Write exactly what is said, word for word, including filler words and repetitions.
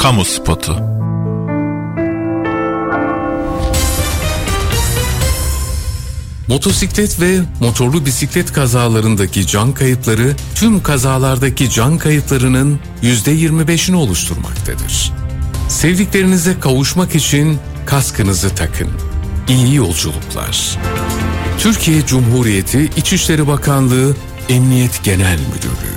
Kamu spotu. Motosiklet ve motorlu bisiklet kazalarındaki can kayıpları tüm kazalardaki can kayıplarının yüzde yirmi beşini oluşturmaktadır. Sevdiklerinize kavuşmak için kaskınızı takın. İyi yolculuklar. Türkiye Cumhuriyeti İçişleri Bakanlığı Emniyet Genel Müdürlüğü.